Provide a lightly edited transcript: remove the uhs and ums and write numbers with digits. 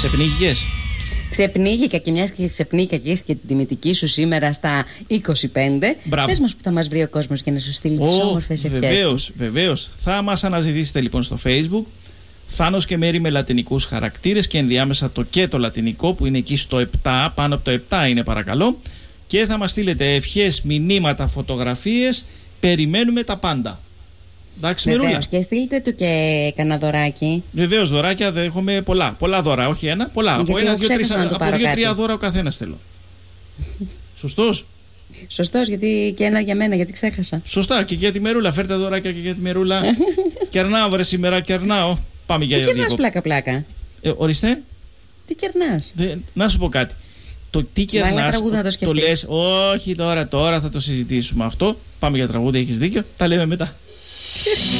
Ξεπνίγηκες? Ξεπνίγηκα και μιας και ξεπνίγηκα και την τιμητική σου σήμερα στα 25. Πες μας που θα μας βρει ο κόσμος για να σου στείλει τις όμορφες ευχές του. Βεβαίως. Θα μας αναζητήσετε λοιπόν στο Facebook. Θάνος και Μέρη με λατινικούς χαρακτήρες και ενδιάμεσα το και το λατινικό που είναι εκεί στο 7, πάνω από το 7 είναι παρακαλώ. Και θα μας στείλετε ευχές, μηνύματα, φωτογραφίες. Περιμένουμε τα πάντα. Εντάξει, Μερούλα. Και στείλτε του και κανένα δωράκι. Βεβαίως, δωράκια δέχομαι πολλά. Πολλά δώρα, όχι ένα, πολλά. Από 2-3 δώρα ο καθένας θέλω. Σωστός. Σωστός, γιατί και ένα για μένα, γιατί ξέχασα. Σωστά, και για τη Μερούλα. Φέρτε δωράκια και για τη Μερούλα. Κερνάω, βρε σήμερα, κερνάω. Πάμε για τι κερνάς πλάκα-πλάκα. Ορίστε. Τι κερνάς. Να σου πω κάτι. Το τι κερνάς, το λες, όχι τώρα θα το συζητήσουμε αυτό. Πάμε για τραγούδι, έχεις δίκιο. Τα λέμε μετά.